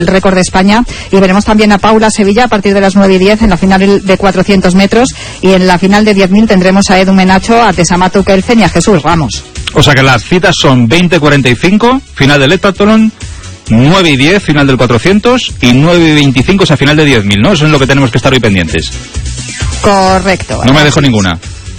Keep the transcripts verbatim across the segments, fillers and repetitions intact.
el récord de España, y veremos también a Paula Sevilla a partir de las nueve y diez en la final de cuatrocientos metros, y en la final de diez mil tendremos a Edu Menacho, a Tesamatu Kelfen y a Jesús Ramos. O sea que las citas son veinte cuarenta y cinco, final del heptatlón, nueve y diez, final del cuatrocientos, y nueve y veinticinco es a final de diez mil, ¿no? Eso es lo que tenemos que estar hoy pendientes. Correcto. No me dejo ninguna.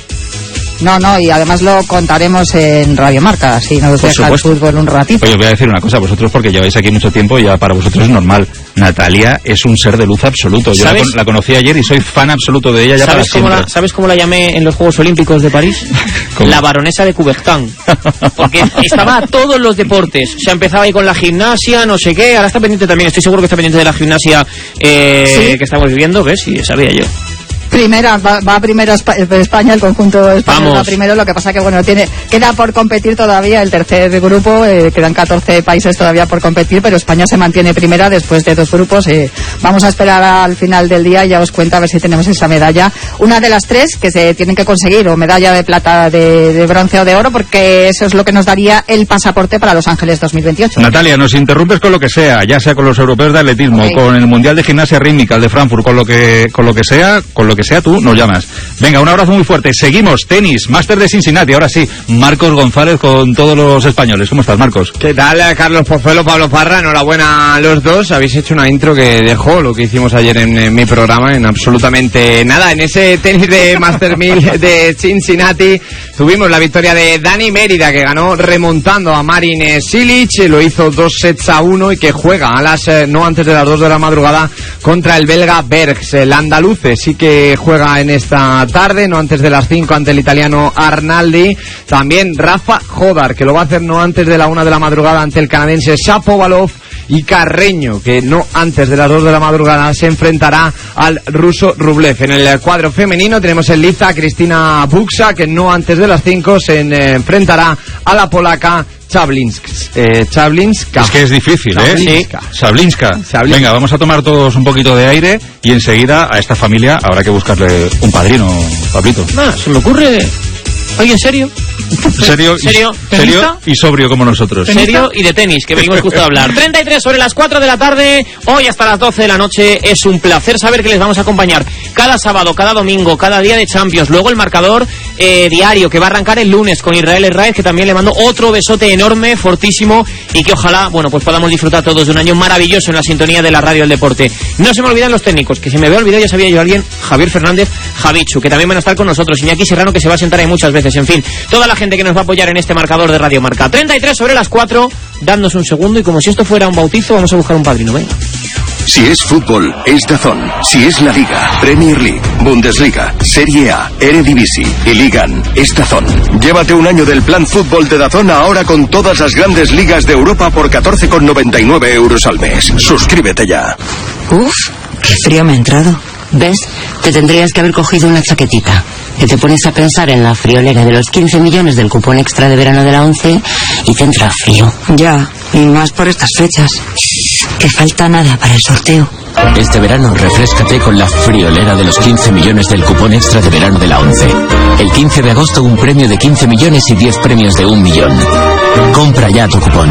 No, no, y además lo contaremos en Radio Marca, si nos deja el fútbol un ratito. Oye, os voy a decir una cosa, vosotros porque lleváis aquí mucho tiempo, ya para vosotros es normal. Natalia es un ser de luz absoluto. Yo la, con, la conocí ayer y soy fan absoluto de ella ya para siempre. La, ¿Sabes cómo la llamé en los Juegos Olímpicos de París? La baronesa de Coubertin. Porque estaba a todos los deportes. O sea, empezaba ahí con la gimnasia, no sé qué, ahora está pendiente también, estoy seguro que está pendiente de la gimnasia eh, ¿Sí? que estamos viviendo, ¿ves? Y sabía yo. Primera, va, va primero España, el conjunto español va primero, lo que pasa que bueno, tiene queda por competir todavía el tercer grupo, eh, quedan catorce países todavía por competir, pero España se mantiene primera después de dos grupos. Eh, vamos a esperar al final del día y ya os cuento a ver si tenemos esa medalla, una de las tres que se tienen que conseguir, o medalla de plata, de, de bronce o de oro, porque eso es lo que nos daría el pasaporte para Los Ángeles dos mil veintiocho. Natalia, nos interrumpes con lo que sea, ya sea con los europeos de atletismo, okay, con el mundial de gimnasia rítmica, el de Frankfurt, con lo que con lo que sea, con lo que sea tú nos llamas. Venga, un abrazo muy fuerte. Seguimos, tenis, Máster de Cincinnati. Ahora sí, Marcos González con todos los españoles. ¿Cómo estás, Marcos? ¿Qué tal, Carlos Pozuelo, Pablo Parra? Enhorabuena a los dos. Habéis hecho una intro que dejó lo que hicimos ayer en, en mi programa en absolutamente nada. En ese tenis de Master mil de Cincinnati tuvimos la victoria de Dani Mérida, que ganó remontando a Marin Cilic. Lo hizo dos sets a uno y que juega a las eh, no antes de las dos de la madrugada contra el belga Bergs. El andaluce sí que juega en esta tarde, no antes de las cinco, ante el italiano Arnaldi. También Rafa Jodar, que lo va a hacer no antes de la una de la madrugada ante el canadiense Shapovalov. Y Carreño, que no antes de las dos de la madrugada se enfrentará al ruso Rublev. En el cuadro femenino tenemos en liza a Cristina Buxa, que no antes de las cinco se enfrentará a la polaca Chablinska. Eh, Chablinska. Es que es difícil, Chablinska. ¿eh? Sí. Chablinska. Chablinska. Venga, vamos a tomar todos un poquito de aire y enseguida a esta familia habrá que buscarle un padrino, Pablito. Ah, se me ocurre... ¿Alguien serio? ¿Serio? ¿Serio? ¿Serio? Y sobrio como nosotros. Serio y de tenis, que venimos justo a hablar. treinta y tres sobre las cuatro de la tarde, hoy hasta las doce de la noche. Es un placer saber que les vamos a acompañar cada sábado, cada domingo, cada día de Champions. Luego el marcador eh, diario, que va a arrancar el lunes con Israel Herráez, que también le mando otro besote enorme, fortísimo, y que ojalá, bueno, pues podamos disfrutar todos de un año maravilloso en la sintonía de la radio del deporte. No se me olvidan los técnicos, que se me había olvidado, ya sabía yo alguien, Javier Fernández, Javichu, que también van a estar con nosotros, Iñaki Serrano, que se va a sentar ahí muchas veces. En fin, toda la gente que nos va a apoyar en este marcador de Radio Marca. treinta y tres sobre las cuatro, dadnos un segundo y como si esto fuera un bautizo, vamos a buscar un padrino, venga. Si es fútbol, es DAZN. Si es la Liga, Premier League, Bundesliga, Serie A, Eredivisie y Ligan, es DAZN. Llévate un año del plan fútbol de DAZN ahora con todas las grandes ligas de Europa por catorce con noventa y nueve euros al mes. Suscríbete ya. Uf, qué frío me ha entrado. ¿Ves? Te tendrías que haber cogido una chaquetita. Que te pones a pensar en la friolera de los quince millones del cupón extra de verano de la ONCE y te entra frío. Ya, y más por estas fechas. Que falta nada para el sorteo. Este verano refréscate con la friolera de los quince millones del cupón extra de verano de la ONCE. El quince de agosto un premio de quince millones y diez premios de un millón. Compra ya tu cupón.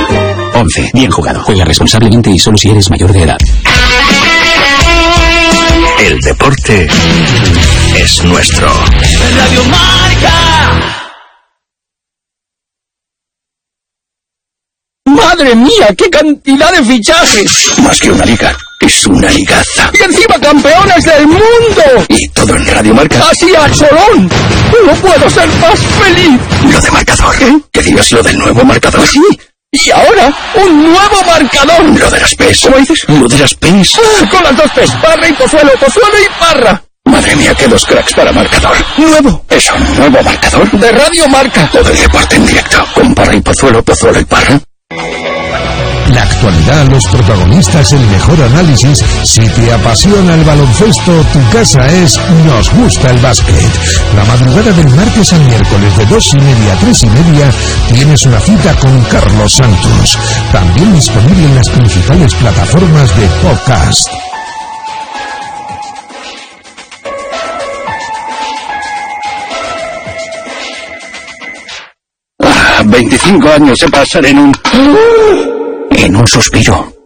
ONCE, bien jugado. Juega responsablemente y solo si eres mayor de edad. El deporte es nuestro. Radio Marca. ¡Madre mía! ¡Qué cantidad de fichajes! Más que una liga, es una ligaza. ¡Y encima campeones del mundo! Y todo en Radio Marca. ¡Así a cholón! ¡No puedo ser más feliz! Lo de marcador. ¿Qué? Que digas lo del nuevo marcador. ¿Sí? Y ahora, un nuevo marcador. Lo de las P's. ¿Cómo dices? Lo de las P's. Ah, con las dos P's. Parra y Pozuelo, Pozuelo y Parra. Madre mía, qué dos cracks para marcador. Nuevo. ¿Es un nuevo marcador? De Radio Marca. Todo el deporte en directo. Con Parra y Pozuelo, Pozuelo y Parra. La actualidad, los protagonistas, el mejor análisis. Si te apasiona el baloncesto, tu casa es Nos Gusta el Básquet. La madrugada del martes al miércoles de dos y media a tres y media tienes una cita con Carlos Santos. También disponible en las principales plataformas de podcast. Ah, veinticinco años se pasan en un... en un suspiro.